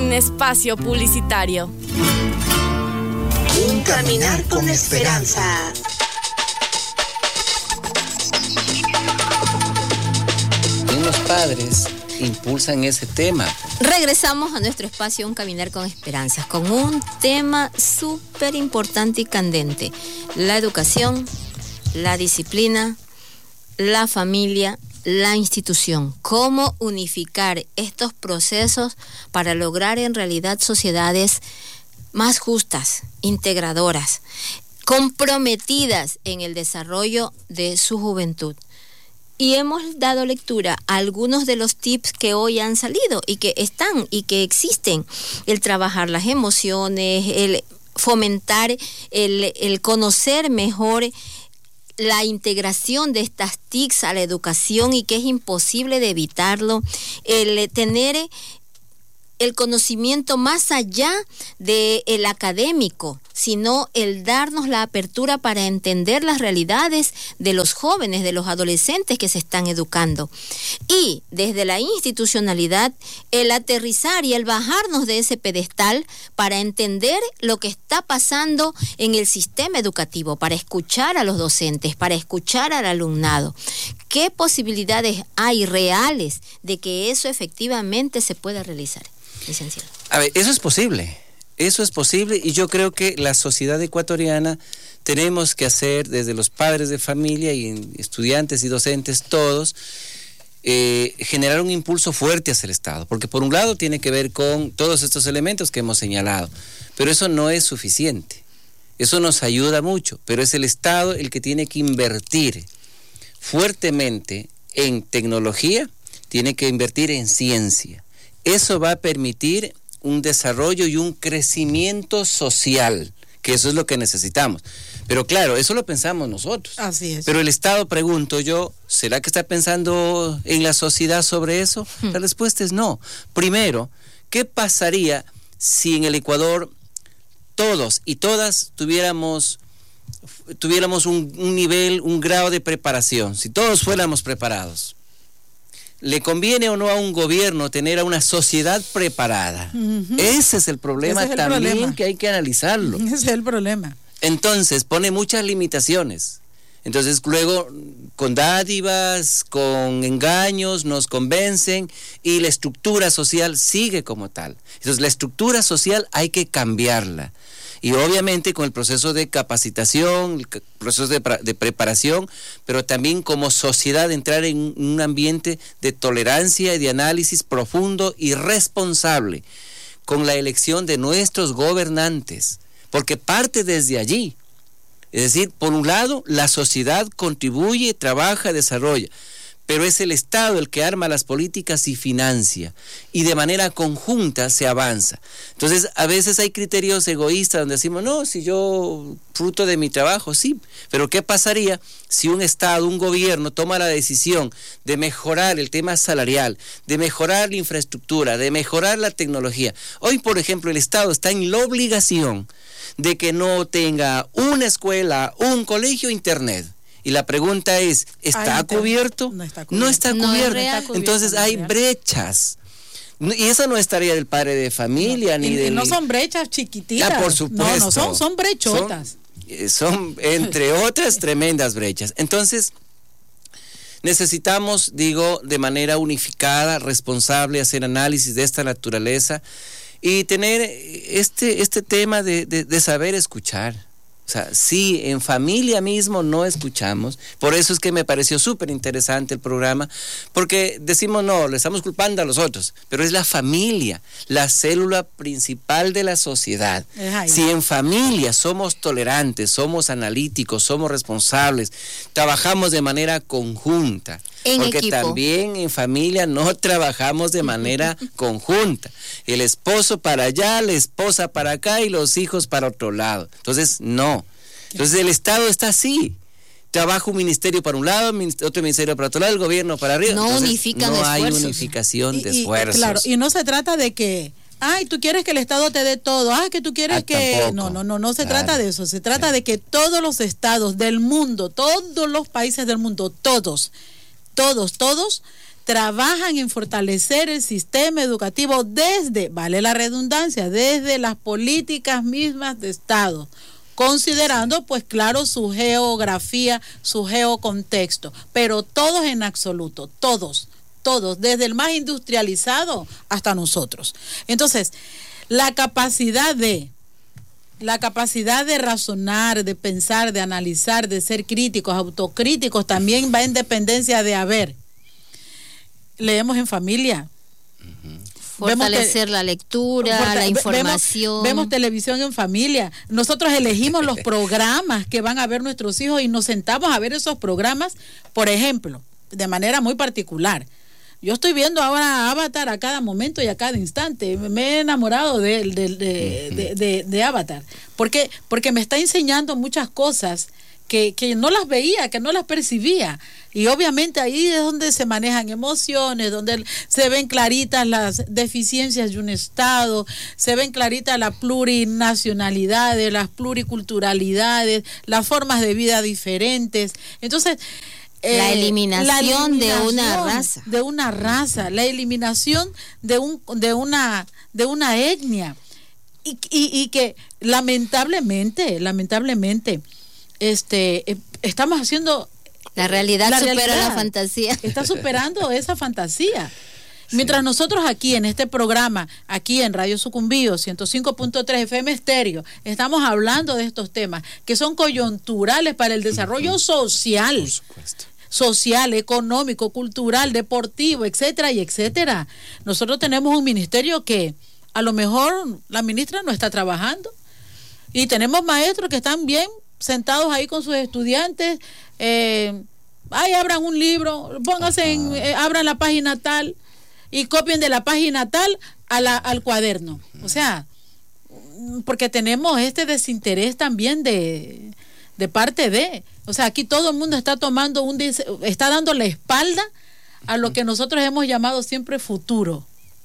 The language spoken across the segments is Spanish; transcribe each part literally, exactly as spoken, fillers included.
Fin espacio publicitario. Un caminar con esperanza. Los padres impulsan ese tema. Regresamos a nuestro espacio Un Caminar con Esperanzas con un tema súper importante y candente: la educación, la disciplina, la familia, la institución. Cómo unificar estos procesos para lograr en realidad sociedades más justas, integradoras, comprometidas en el desarrollo de su juventud. Y hemos dado lectura a algunos de los tips que hoy han salido y que están y que existen. El trabajar las emociones, el fomentar, el, el conocer mejor la integración de estas T I Cs a la educación y que es imposible de evitarlo. El tener el conocimiento más allá del académico, sino el darnos la apertura para entender las realidades de los jóvenes, de los adolescentes que se están educando. Y desde la institucionalidad, el aterrizar y el bajarnos de ese pedestal para entender lo que está pasando en el sistema educativo, para escuchar a los docentes, para escuchar al alumnado. ¿Qué posibilidades hay reales de que eso efectivamente se pueda realizar, licenciado? A ver, eso es posible. Eso es posible y yo creo que la sociedad ecuatoriana tenemos que hacer, desde los padres de familia y estudiantes y docentes, todos, eh, generar un impulso fuerte hacia el Estado, porque por un lado tiene que ver con todos estos elementos que hemos señalado, pero eso no es suficiente. Eso nos ayuda mucho, pero es el Estado el que tiene que invertir fuertemente en tecnología, tiene que invertir en ciencia. Eso va a permitir un desarrollo y un crecimiento social, que eso es lo que necesitamos. Pero claro, eso lo pensamos nosotros. Así es. Pero el Estado, pregunto yo, ¿será que está pensando en la sociedad sobre eso? Hmm. La respuesta es no. Primero, ¿qué pasaría si en el Ecuador todos y todas tuviéramos, tuviéramos un, un nivel, un grado de preparación? Si todos fuéramos preparados. ¿Le conviene o no a un gobierno tener a una sociedad preparada? Uh-huh. Ese es el problema es el también problema. Que hay que analizarlo. Ese es el problema. Entonces pone muchas limitaciones. Entonces luego con dádivas, con engaños nos convencen y la estructura social sigue como tal. Entonces la estructura social hay que cambiarla. Y obviamente con el proceso de capacitación, el proceso de, de preparación, pero también como sociedad entrar en un ambiente de tolerancia y de análisis profundo y responsable con la elección de nuestros gobernantes, porque parte desde allí. Es decir, por un lado, la sociedad contribuye, trabaja, desarrolla, pero es el Estado el que arma las políticas y financia, y de manera conjunta se avanza. Entonces, a veces hay criterios egoístas donde decimos, no, si yo, fruto de mi trabajo, sí, pero ¿qué pasaría si un Estado, un gobierno toma la decisión de mejorar el tema salarial, de mejorar la infraestructura, de mejorar la tecnología? Hoy, por ejemplo, el Estado está en la obligación de que no tenga una escuela, un colegio, internet. Y la pregunta es, ¿está Ay, cubierto? No está cubierto. No está cubierto. No está cubierto. Entonces hay brechas. Y esa no es tarea del padre de familia, no, ni y, del... Y no son brechas chiquititas. Ah, por supuesto. No, no, son, son brechotas. Son, son, entre otras, tremendas brechas. Entonces, necesitamos, digo, de manera unificada, responsable, hacer análisis de esta naturaleza y tener este, este tema de, de, de saber escuchar. O sea, sí, en familia mismo no escuchamos. Por eso es que me pareció súper interesante el programa, porque decimos, no, le estamos culpando a los otros, pero es la familia, la célula principal de la sociedad. Si en familia somos tolerantes, somos analíticos, somos responsables, trabajamos de manera conjunta, en porque equipo. También en familia no trabajamos de manera conjunta. El esposo para allá, la esposa para acá y los hijos para otro lado. Entonces, no. Entonces el Estado está así. Trabaja un ministerio para un lado, otro ministerio para otro lado, el gobierno para arriba. No Entonces, unifican no hay esfuerzos. unificación y, de y, esfuerzos. Claro, y no se trata de que, ay, tú quieres que el Estado te dé todo, ah, que tú quieres ah, que... Tampoco. No, no, no, no se Claro. trata de eso, se trata sí. de que todos los estados del mundo, todos los países del mundo, todos, todos, todos, trabajan en fortalecer el sistema educativo desde, vale la redundancia, desde las políticas mismas de Estado, considerando, pues claro, su geografía, su geocontexto, pero todos en absoluto, todos, todos, desde el más industrializado hasta nosotros. Entonces, la capacidad de, la capacidad de razonar, de pensar, de analizar, de ser críticos, autocríticos, también va en dependencia de haber. Leemos en familia. Fortalecer te, la lectura, fortale la información. Vemos, vemos televisión en familia. Nosotros elegimos los programas que van a ver nuestros hijos y nos sentamos a ver esos programas, por ejemplo, de manera muy particular. Yo estoy viendo ahora Avatar a cada momento y a cada instante. Me he enamorado de, de, de, de, de, de Avatar. Porque, porque me está enseñando muchas cosas que, que no las veía, que no las percibía. Y obviamente ahí es donde se manejan emociones, donde se ven claritas las deficiencias de un Estado, se ven claritas las plurinacionalidades, las pluriculturalidades, las formas de vida diferentes. Entonces, eh, la, eliminación la eliminación de una raza. De una raza, la eliminación de, un, de, una, de una etnia. Y, y, y que lamentablemente, lamentablemente, este, eh, estamos haciendo... La realidad la supera realidad la fantasía. Está superando esa fantasía. Sí. Mientras nosotros aquí en este programa, aquí en Radio Sucumbío, ciento cinco punto tres F M Estéreo, estamos hablando de estos temas que son coyunturales para el desarrollo uh-huh. social. Por supuesto. Social, económico, cultural, deportivo, etcétera y etcétera. Nosotros tenemos un ministerio que a lo mejor la ministra no está trabajando y tenemos maestros que están bien sentados ahí con sus estudiantes, eh, ay, abran un libro, pónganse en, eh, abran la página tal y copien de la página tal a la, al cuaderno. O sea, porque tenemos este desinterés también de, de parte de, o sea, aquí todo el mundo está tomando un, está dando la espalda a lo que nosotros hemos llamado siempre futuro.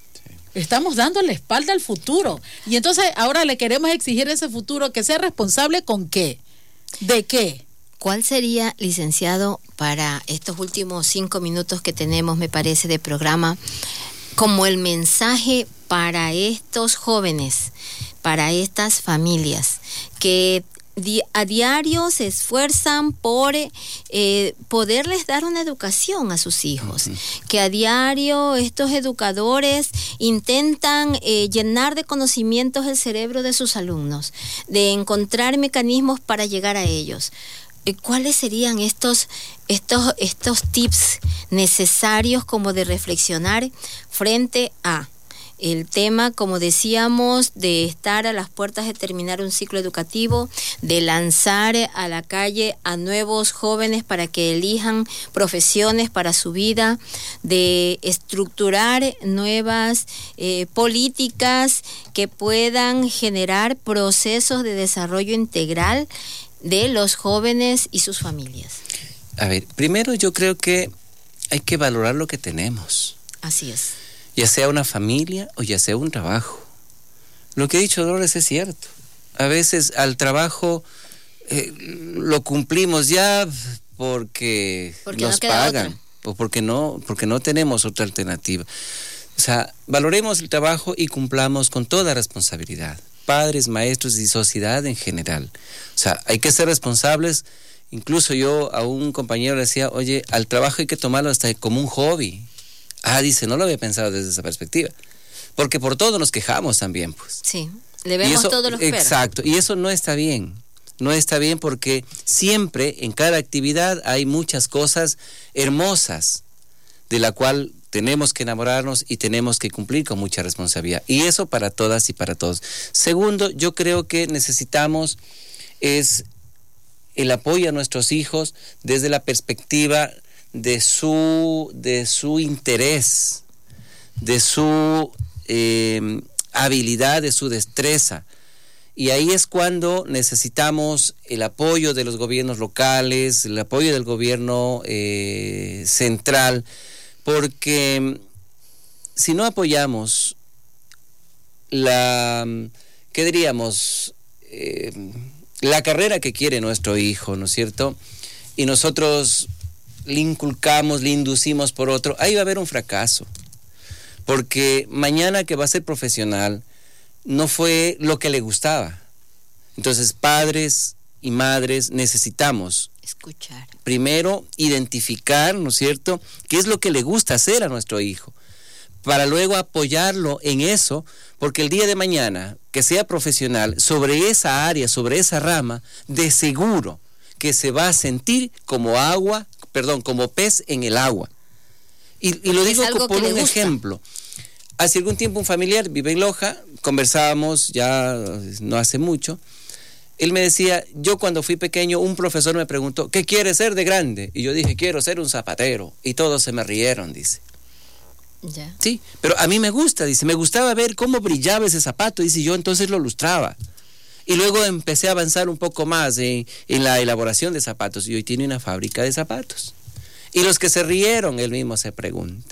Estamos dando la espalda al futuro. Y entonces ahora le queremos exigir ese futuro que sea responsable con qué. ¿De qué? ¿Cuál sería, licenciado, para estos últimos cinco minutos que tenemos, me parece, de programa, como el mensaje para estos jóvenes, para estas familias que di- a diario se esfuerzan por eh, poderles dar una educación a sus hijos, uh-huh. que a diario estos educadores intentan eh, llenar de conocimientos el cerebro de sus alumnos, de encontrar mecanismos para llegar a ellos? ¿Cuáles serían estos, estos, estos tips necesarios como de reflexionar frente a el tema, como decíamos, de estar a las puertas de terminar un ciclo educativo, de lanzar a la calle a nuevos jóvenes para que elijan profesiones para su vida, de estructurar nuevas eh, políticas que puedan generar procesos de desarrollo integral de los jóvenes y sus familias? A ver, primero yo creo que hay que valorar lo que tenemos. Así es. Ya sea una familia o ya sea un trabajo. Lo que ha dicho Dolores es cierto. A veces al trabajo eh, lo cumplimos ya porque, porque nos no pagan, otra. o porque no, porque no tenemos otra alternativa. O sea, valoremos el trabajo y cumplamos con toda responsabilidad. Padres, maestros y sociedad en general. O sea, hay que ser responsables. Incluso yo a un compañero le decía, oye, al trabajo hay que tomarlo hasta como un hobby. Ah, dice, no lo había pensado desde esa perspectiva. Porque por todo nos quejamos también, pues. Sí, le vemos eso, todos los peros. Exacto, y eso no está bien. No está bien porque siempre en cada actividad hay muchas cosas hermosas de la cual tenemos que enamorarnos y tenemos que cumplir con mucha responsabilidad. Y eso para todas y para todos. Segundo, yo creo que necesitamos es el apoyo a nuestros hijos desde la perspectiva de su, de su interés, de su eh, habilidad, de su destreza. Y ahí es cuando necesitamos el apoyo de los gobiernos locales, el apoyo del gobierno eh, central, porque si no apoyamos la, ¿qué diríamos? Eh, la carrera que quiere nuestro hijo, ¿no es cierto? Y nosotros le inculcamos, le inducimos por otro, ahí va a haber un fracaso. Porque mañana que va a ser profesional, no fue lo que le gustaba. Entonces, padres y madres necesitamos escuchar. Primero, identificar, ¿no es cierto?, qué es lo que le gusta hacer a nuestro hijo, para luego apoyarlo en eso, porque el día de mañana, que sea profesional, sobre esa área, sobre esa rama, de seguro que se va a sentir como agua, perdón, como pez en el agua. Y, y lo digo por un ejemplo. Hace algún tiempo un familiar vive en Loja, conversábamos ya no hace mucho. Él me decía, yo cuando fui pequeño, un profesor me preguntó, ¿qué quieres ser de grande? Y yo dije, quiero ser un zapatero. Y todos se me rieron, dice. Ya. Sí, pero a mí me gusta, dice, me gustaba ver cómo brillaba ese zapato, dice, yo entonces lo lustraba. Y luego empecé a avanzar un poco más en, en la elaboración de zapatos, y hoy tiene una fábrica de zapatos. Y los que se rieron, él mismo se pregunta.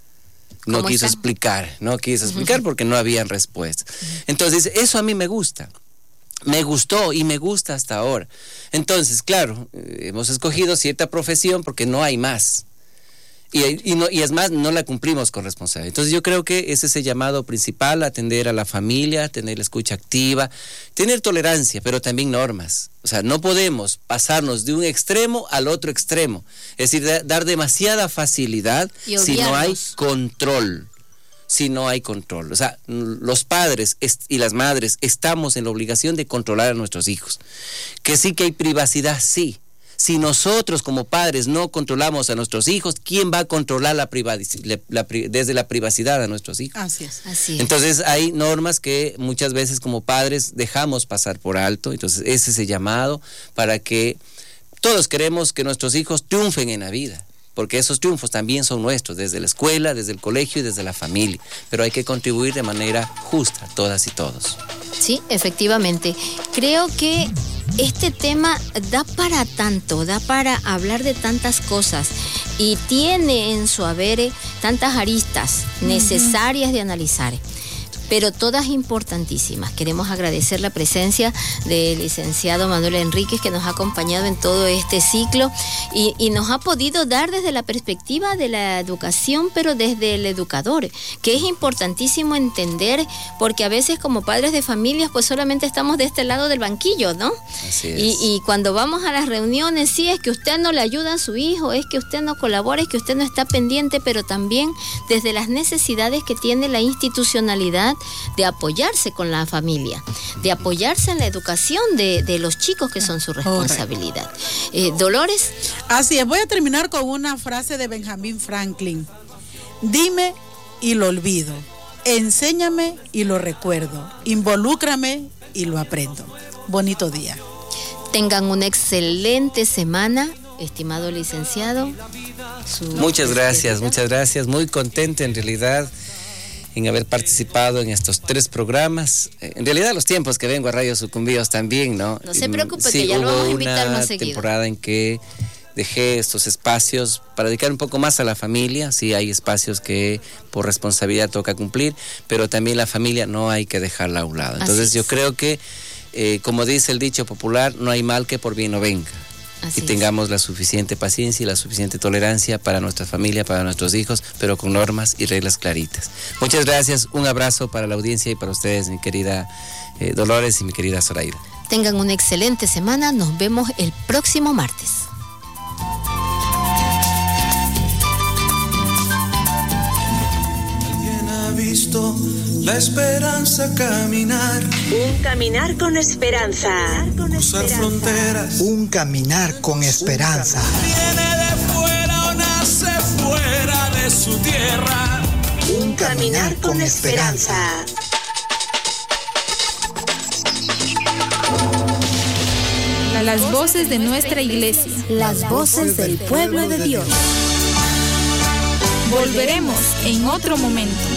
No quiso están? explicar, no quiso explicar porque no habían respuesta. Entonces, eso a mí me gusta. Me gustó y me gusta hasta ahora. Entonces, claro, hemos escogido cierta profesión porque no hay más. Y, y, no, y es más, no la cumplimos con responsabilidad. Entonces yo creo que ese es el llamado principal, atender a la familia, tener la escucha activa, tener tolerancia, pero también normas. O sea, no podemos pasarnos de un extremo al otro extremo. Es decir, da, dar demasiada facilidad si no hay control. Si no hay control. O sea, los padres y las madres estamos en la obligación de controlar a nuestros hijos. Que sí que hay privacidad, sí. Si nosotros como padres no controlamos a nuestros hijos, ¿quién va a controlar la privacidad, la, la, desde la privacidad a nuestros hijos? Así es. Así es. Entonces hay normas que muchas veces como padres dejamos pasar por alto. Entonces ese es el llamado para que todos queremos que nuestros hijos triunfen en la vida. Porque esos triunfos también son nuestros, desde la escuela, desde el colegio y desde la familia. Pero hay que contribuir de manera justa, todas y todos. Sí, efectivamente. Creo que este tema da para tanto, da para hablar de tantas cosas y tiene en su haber tantas aristas necesarias de analizar, pero todas importantísimas. Queremos agradecer la presencia del licenciado Manuel Enríquez, que nos ha acompañado en todo este ciclo y, y nos ha podido dar desde la perspectiva de la educación, pero desde el educador, que es importantísimo entender, porque a veces como padres de familias pues solamente estamos de este lado del banquillo, ¿no? Así es. Y, y cuando vamos a las reuniones, sí, es que usted no le ayuda a su hijo, es que usted no colabora, es que usted no está pendiente, pero también desde las necesidades que tiene la institucionalidad de apoyarse con la familia, de apoyarse en la educación de, de los chicos que son su responsabilidad. Eh, Dolores. Así es, voy a terminar con una frase de Benjamin Franklin. Dime y lo olvido, enséñame y lo recuerdo, involúcrame y lo aprendo. Bonito día. Tengan una excelente semana, estimado licenciado. Su muchas gracias, muchas gracias. Muy contento en realidad en haber participado en estos tres programas. En realidad los tiempos que vengo a Radio Sucumbíos también, ¿no? No se preocupe, sí, que ya lo vamos a invitar una más seguido. Temporada en que dejé estos espacios para dedicar un poco más a la familia. Sí, hay espacios que por responsabilidad toca cumplir, pero también la familia no hay que dejarla a un lado. Entonces yo creo que, eh, como dice el dicho popular, no hay mal que por bien no venga. Así y tengamos es. la suficiente paciencia y la suficiente tolerancia para nuestra familia, para nuestros hijos, pero con normas y reglas claritas. Muchas gracias, un abrazo para la audiencia y para ustedes, mi querida eh, Dolores y mi querida Zoraida. Tengan una excelente semana, nos vemos el próximo martes. ¿Alguien ha visto la esperanza caminar? Un caminar con esperanza. Cruzar fronteras. Un caminar con esperanza. Viene de fuera o nace fuera de su tierra. Un caminar con esperanza. Las voces de nuestra iglesia. Las voces del pueblo de Dios. Volveremos en otro momento.